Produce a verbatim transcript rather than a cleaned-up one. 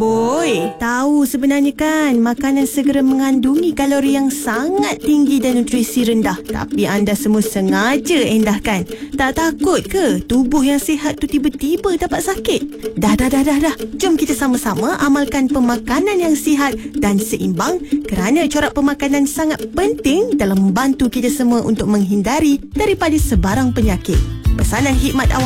Hoi, tahu sebenarnya kan makanan segera mengandungi kalori yang sangat tinggi dan nutrisi rendah. Tapi anda semua sengaja endahkan. Tak takut ke tubuh yang sihat tu tiba-tiba dapat sakit? Dah, dah, dah, dah, dah. Jom kita sama-sama amalkan pemakanan yang sihat dan seimbang kerana corak pemakanan sangat penting dalam membantu kita semua untuk menghindari daripada sebarang penyakit. Pesanan khidmat awal